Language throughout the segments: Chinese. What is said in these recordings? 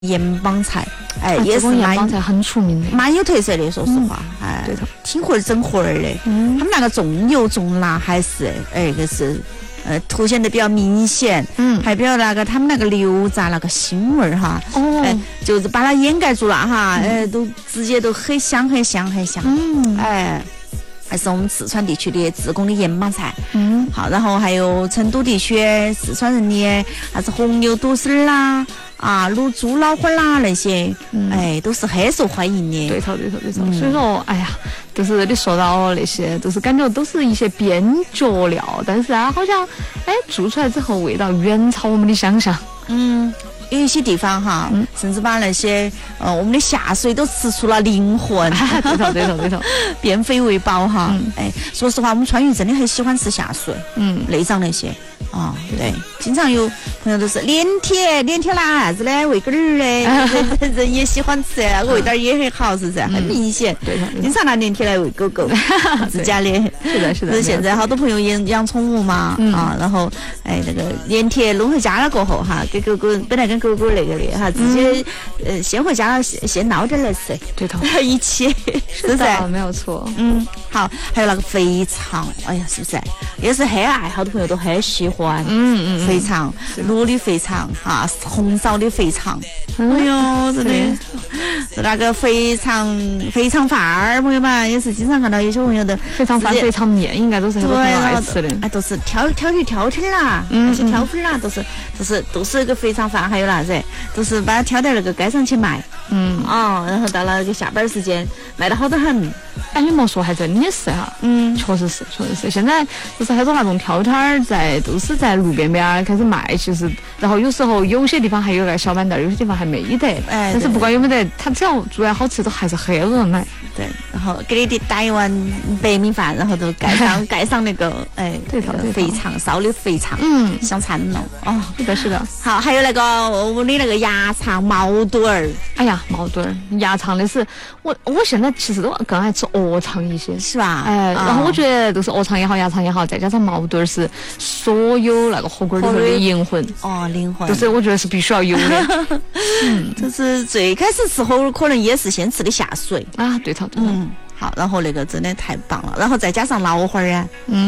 盐帮菜，哎，也是盐帮菜很出名的， 蛮有特色的。说实话，哎， 对头， 挺会整活儿的。他们那个重油重辣还是哎，就是凸显得比较明显。还比较那个他们那个油炸那个腥味儿哈，哎，就是把它掩盖住了哈，都直接都很香很香很香。哎。还是我们四川地区的自贡的盐帮菜，好，然后还有成都地区四川人的啥子红牛肚丝儿啦，卤猪脑花啦那些，哎，都是很受欢迎的。 对头。所以说，哎呀，就是你说到那些，就是感觉都是一些边角料，但是好像哎做出来之后味道远超我们的想象。 有一些地方哈，甚至把那些我们的下水都吃出了灵魂。 对头， 变肥为宝哈。哎，说实话，我们川渝真的很喜欢吃下水，内脏那些对，经常有朋友都是连铁拿啥子的喂根儿的，人也喜欢吃，那个味道也很好，是不是？很明显。 对， 经常拿连铁来喂狗狗，自家的。 是的。 就是现在好多朋友养宠物嘛，然后哎那个连铁弄回家了过后哈，给狗狗本来跟狗狗那个的哈，直接先回家了，先捞点来吃。对头，一起，是不是？ 没有错。 好，还有那个肥肠，哎呀，是不是？也是很爱，好多朋友都很喜欢。肥肠，卤的肥肠哈，红烧的肥肠。哎呦，真的，那个肥肠饭儿，朋友们也是经常看到有些朋友的肥肠饭、肥肠面，应该都是很多朋友爱吃的。 哎，都是挑剔啦，那些挑粉啦，都是一个肥肠饭，还有啥子，都是把它挑到那个街上去卖。然后到了那个下班时间，卖得好得很。 哎，你莫说，还真的是哈，确实是。现在就是很多那种挑摊儿都是在路边边开始卖，其实，然后有时候有些地方还有个小板凳，有些地方还没得。但是不管有没得，它只要做得好吃，都还是很多人买。 对，然后给你打一碗白米饭，然后都盖上那个对头肥肠，烧的肥肠，香惨了。 是的。 好，还有那个我们的那个鸭肠、毛肚儿。 哎呀，毛肚儿、鸭肠的是我现在其实都更爱吃鹅肠一些， 是吧？ 哎，然后我觉得都是鹅肠也好，鸭肠也好，再加上毛肚儿是所有那个火锅里头的灵魂。 灵魂。 就是我觉得是必须要有的。 就是最开始吃火锅可能也是先吃的下水啊，对头。 好，然后那个真的太棒了，然后再加上捞花儿啊。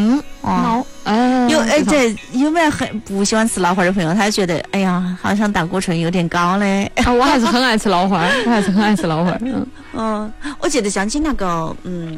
有没有很不喜欢吃捞花的朋友？他觉得哎呀，好像胆固醇有点高嘞。 我还是很爱吃捞花， 我记得江津那个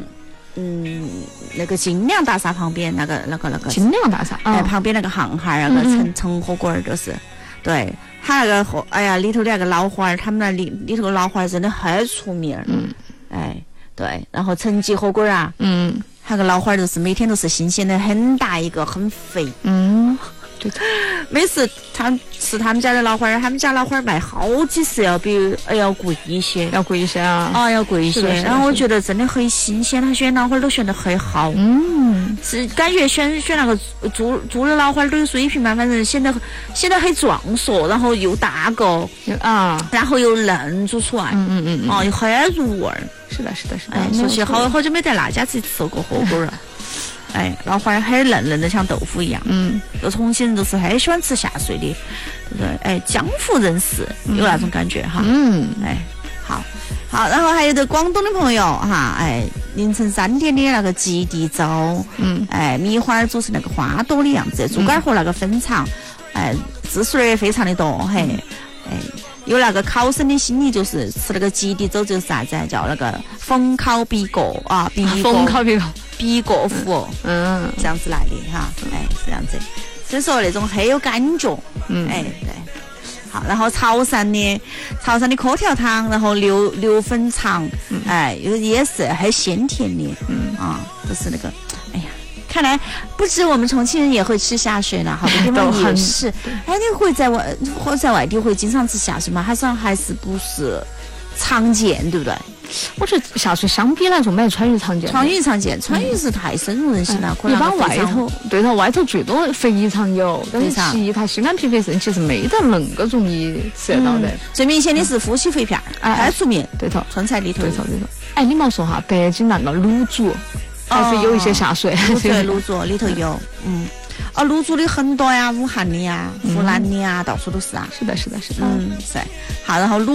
那个金亮大厦旁边那个金亮大厦旁边那个巷那个城火锅就是，对他那个里头的那个捞花，他们那里头捞花真的很出名。对，然后陈记火锅啊，那个捞花都是每天都是新鲜的，很大一个，很肥。对，每次吃他们家的捞花，他们家捞花卖好几十，要贵一些， 要贵一些。 然后我觉得真的很新鲜，他选捞花都选得很好。是感觉选那个猪的捞花都有水平嘛，反正显得很壮硕，然后又大个然后又嫩煮出来，又很入味儿。 是的。 说起好久没在那家吃过火锅了。捞花很嫩的，像豆腐一样。就重庆人都是很喜欢吃下水的，对不对？江湖人士有那种感觉哈。好，然后还有的广东的朋友哈，凌晨3点的那个极地粥，米花煮成那个花朵的样子，猪肝和那个粉肠，汁水也非常的多，有那个考生的心理就是吃那个极地粥就是啥子，叫那个逢考必过啊，必过福，这样子来的哈，是这样子，所以说那种很有感觉，对。好，然后潮汕的粿条汤，然后牛粉肠，也是很鲜甜的，就是那个，哎呀，看来不止我们重庆人也会吃下水了，好多地方也是。你会在外地会经常吃下水吗？还是不是常见，对不对？ 我觉得下水相比来说没有川渝常见。川渝是太深入人心了。 一般外头最多肥肠有，但是其他西安皮肥肾其实没得那个容易吃得到的。 最明显的是夫妻肺片，太出名。对头，川菜里头。 你莫说哈，北京那个卤煮还是有一些下水。 卤煮里头有， 哦，卤煮的很多呀，武汉的呀，湖南的呀，到处都是啊。 是的，是的，是的。 是。好，然后